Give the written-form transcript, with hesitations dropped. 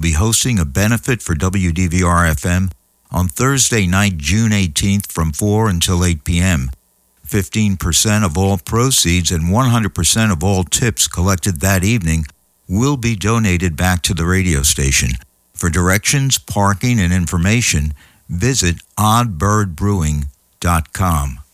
be hosting a benefit for WDVR-FM on Thursday night, June 18th from 4 until 8 p.m. 15% of all proceeds and 100% of all tips collected that evening will be donated back to the radio station. For directions, parking, and information, visit oddbirdbrewing.com.